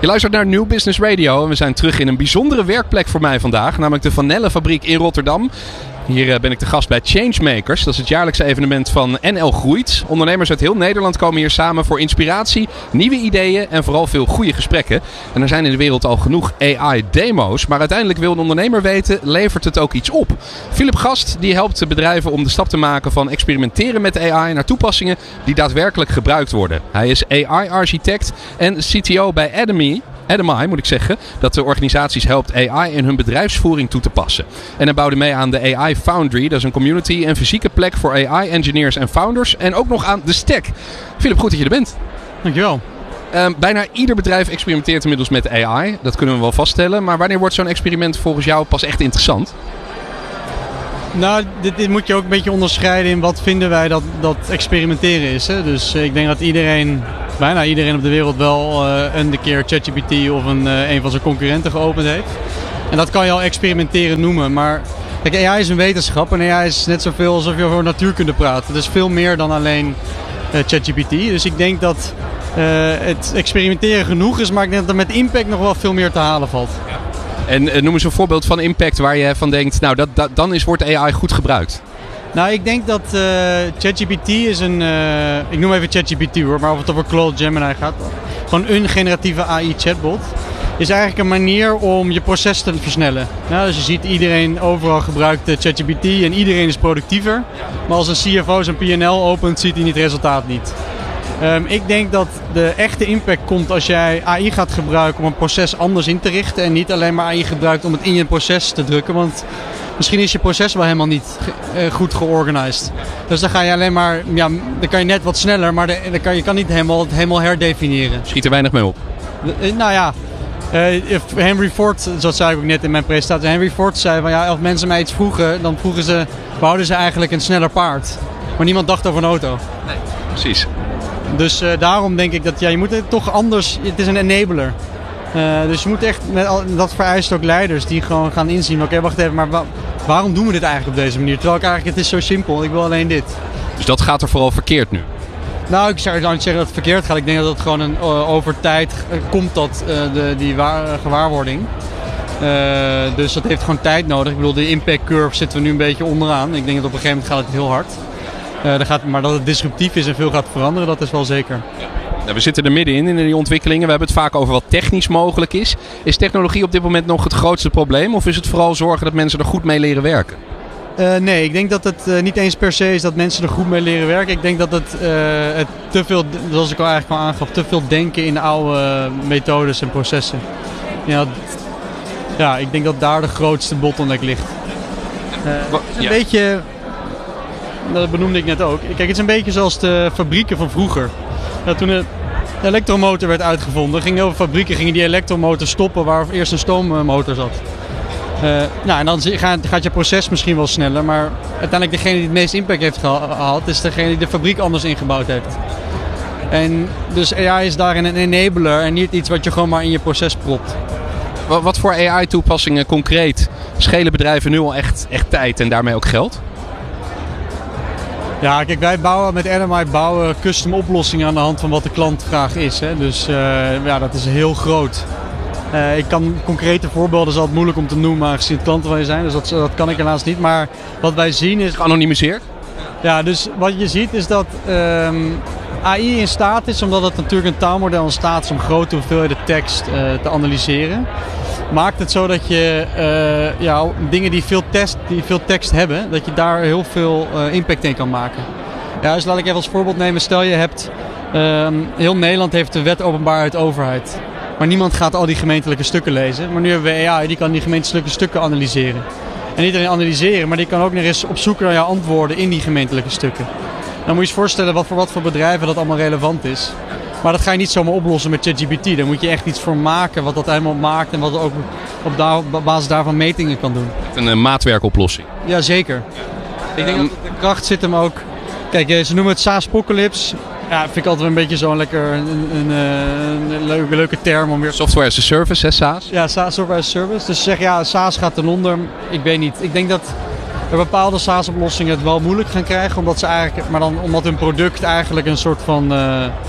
Je luistert naar New Business Radio en we zijn terug in een bijzondere werkplek voor mij vandaag. Namelijk de Van Nelle fabriek in Rotterdam. Hier ben ik te gast bij Changemakers. Dat is het jaarlijkse evenement van NL Groeit. Ondernemers uit heel Nederland komen hier samen voor inspiratie, nieuwe ideeën en vooral veel goede gesprekken. En er zijn in de wereld al genoeg AI-demo's. Maar uiteindelijk wil een ondernemer weten, levert het ook iets op? Philip Gast die helpt bedrijven om de stap te maken van experimenteren met AI naar toepassingen die daadwerkelijk gebruikt worden. Hij is AI-architect en CTO bij Ademy, moet ik zeggen, dat de organisaties helpt AI in hun bedrijfsvoering toe te passen. En hij bouwde mee aan de AI Foundry. Dat is een community en fysieke plek voor AI-engineers en founders. En ook nog aan de Stack. Philip, goed dat je er bent. Dankjewel. Bijna ieder bedrijf experimenteert inmiddels met AI. Dat kunnen we wel vaststellen. Maar wanneer wordt zo'n experiment volgens jou pas echt interessant? Nou, dit moet je ook een beetje onderscheiden in wat vinden wij dat experimenteren is. Hè? Dus ik denk dat bijna iedereen op de wereld wel een keer ChatGPT of een van zijn concurrenten geopend heeft. En dat kan je al experimenteren noemen. Maar kijk, AI is een wetenschap en AI is net zoveel alsof je over natuurkunde praat. Het is veel meer dan alleen ChatGPT. Dus ik denk dat het experimenteren genoeg is, maar ik denk dat er met impact nog wel veel meer te halen valt. Ja. En noem eens een voorbeeld van impact waar je van denkt, nou dan wordt AI goed gebruikt. Nou, ik denk dat ChatGPT is ik noem even ChatGPT hoor, maar of het over Claude Gemini gaat. Gewoon een generatieve AI-chatbot. Is eigenlijk een manier om je proces te versnellen. Nou, dus je ziet iedereen overal gebruikt ChatGPT en iedereen is productiever. Maar als een CFO zijn P&L opent, ziet hij het resultaat niet. Ik denk dat de echte impact komt als jij AI gaat gebruiken om een proces anders in te richten. En niet alleen maar AI gebruikt om het in je proces te drukken. Want misschien is je proces wel helemaal niet goed georganiseerd. Dus dan ga je alleen maar, dan kan je net wat sneller, maar je kan niet helemaal herdefiniëren. Schiet er weinig mee op. Nou ja, Henry Ford, dat zei ik ook net in mijn presentatie. Henry Ford zei van als mensen mij iets vroegen, dan wouden ze eigenlijk een sneller paard. Maar niemand dacht over een auto. Nee, precies. Dus daarom denk ik dat je moet het toch anders. Het is een enabler. Dus je moet echt, dat vereist ook leiders die gewoon gaan inzien. Oké, wacht even, maar waarom doen we dit eigenlijk op deze manier? Terwijl het is zo simpel, ik wil alleen dit. Dus dat gaat er vooral verkeerd nu? Nou, ik zou niet zeggen dat het verkeerd gaat. Ik denk dat het gewoon over tijd komt die gewaarwording. Dus dat heeft gewoon tijd nodig. Ik bedoel, de impact curve zitten we nu een beetje onderaan. Ik denk dat op een gegeven moment gaat het heel hard. Maar dat het disruptief is en veel gaat veranderen, dat is wel zeker. Ja, we zitten er middenin in die ontwikkelingen. We hebben het vaak over wat technisch mogelijk is. Is technologie op dit moment nog het grootste probleem? Of is het vooral zorgen dat mensen er goed mee leren werken? Nee, ik denk dat het niet eens per se is dat mensen er goed mee leren werken. Ik denk dat het te veel, zoals ik al eigenlijk al aangaf, te veel denken in oude methodes en processen. Ja, ik denk dat daar de grootste bottleneck ligt. Een beetje, dat benoemde ik net ook. Kijk, het is een beetje zoals de fabrieken van vroeger. Toen de elektromotor werd uitgevonden, gingen heel veel fabrieken die elektromotor stoppen waar eerst een stoommotor zat. En dan gaat je proces misschien wel sneller, maar uiteindelijk degene die het meest impact heeft gehad, is degene die de fabriek anders ingebouwd heeft. En dus AI is daarin een enabler en niet iets wat je gewoon maar in je proces propt. Wat voor AI-toepassingen concreet schelen bedrijven nu al echt tijd en daarmee ook geld? Ja, kijk, wij bouwen met Ademy custom oplossingen aan de hand van wat de klantvraag is. Hè. Dus dat is heel groot. Ik kan concrete voorbeelden, is altijd moeilijk om te noemen aangezien het klanten van je zijn. Dus dat kan ik helaas niet. Maar wat wij zien is... Geanonimiseerd? Ja, dus wat je ziet is dat AI in staat is, omdat het natuurlijk een taalmodel in staat is om grote hoeveelheden tekst te analyseren. Maakt het zo dat je dingen die veel tekst hebben, dat je daar heel veel impact in kan maken. Ja, dus laat ik even als voorbeeld nemen. Stel je hebt, heel Nederland heeft de wet openbaarheid overheid. Maar niemand gaat al die gemeentelijke stukken lezen. Maar nu hebben we AI, die kan die gemeentelijke stukken analyseren. En niet alleen analyseren, maar die kan ook nog eens op zoek naar jouw antwoorden in die gemeentelijke stukken. Dan moet je je voorstellen wat voor bedrijven dat allemaal relevant is. Maar dat ga je niet zomaar oplossen met ChatGPT. Daar moet je echt iets voor maken wat dat helemaal maakt en wat ook op basis daarvan metingen kan doen. Een maatwerkoplossing. Jazeker. Ik denk dat de kracht zit hem ook... Kijk, ze noemen het SaaS-pocalypse. Ja, vind ik altijd een beetje zo'n lekker een leuke term om weer... Software as a service, hè, SaaS? Ja, software as a service. Dus zeg SaaS gaat ten onder. Ik weet niet. Ik denk dat er bepaalde SaaS-oplossingen het wel moeilijk gaan krijgen, omdat hun product eigenlijk een soort van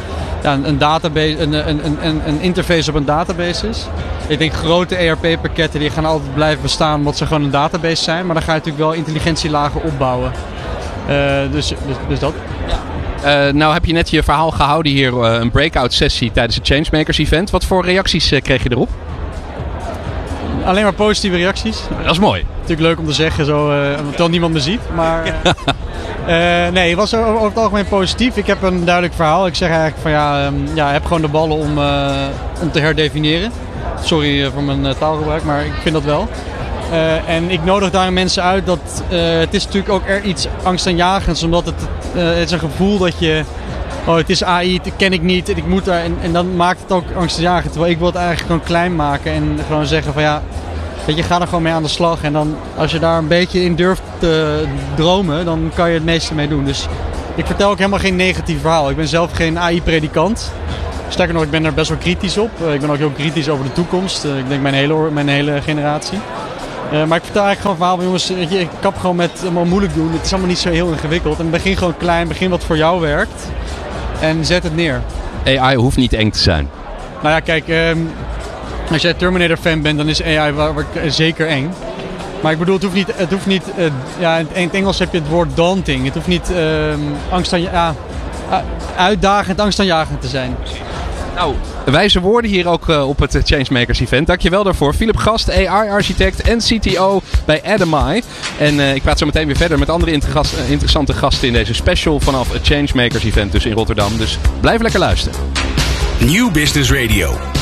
een database, een interface op een database is. Ik denk grote ERP-pakketten die gaan altijd blijven bestaan omdat ze gewoon een database zijn. Maar dan ga je natuurlijk wel intelligentielagen opbouwen. Dus dat. Nou heb je net je verhaal gehouden hier, een breakout sessie tijdens het Changemakers event. Wat voor reacties kreeg je erop? Alleen maar positieve reacties. Dat is mooi. Natuurlijk leuk om te zeggen, terwijl niemand me ziet. Maar nee, het was over het algemeen positief. Ik heb een duidelijk verhaal. Ik zeg eigenlijk van heb gewoon de ballen om te herdefiniëren. Sorry voor mijn taalgebruik, maar ik vind dat wel. En ik nodig daar mensen uit dat het is natuurlijk ook iets angstaanjagends, omdat het is een gevoel dat je, het is AI, dat ken ik niet en ik moet daar, en dan maakt het ook angstaanjagend. Terwijl ik wil het eigenlijk gewoon klein maken en gewoon zeggen van weet je, ga er gewoon mee aan de slag. En dan, als je daar een beetje in durft te dromen, dan kan je het meeste mee doen. Dus ik vertel ook helemaal geen negatief verhaal. Ik ben zelf geen AI-predikant. Sterker nog, ik ben er best wel kritisch op. Ik ben ook heel kritisch over de toekomst. Ik denk mijn hele generatie. Maar ik vertel eigenlijk gewoon verhaal van jongens, ik kap gewoon met allemaal moeilijk doen. Het is allemaal niet zo heel ingewikkeld. En begin gewoon klein, begin wat voor jou werkt. En zet het neer. AI hoeft niet eng te zijn. Nou ja, kijk, als jij Terminator fan bent, dan is AI zeker eng. Maar ik bedoel, het hoeft niet in het Engels heb je het woord daunting. Het hoeft niet uitdagend, angstaanjagend te zijn. Nou, wijze woorden hier ook op het Changemakers event. Dankjewel daarvoor. Philip Gast, AI-architect en CTO bij Addamai. En ik praat zo meteen weer verder met andere interessante gasten in deze special vanaf het Changemakers event dus in Rotterdam. Dus blijf lekker luisteren. Nieuw Business Radio.